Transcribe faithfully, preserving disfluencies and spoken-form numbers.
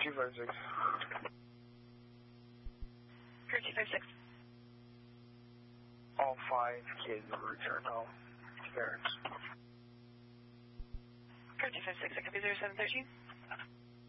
two five six. Pier two five six. All five kids will return home to parents. Pier two five six, I copy zero seven thirteen.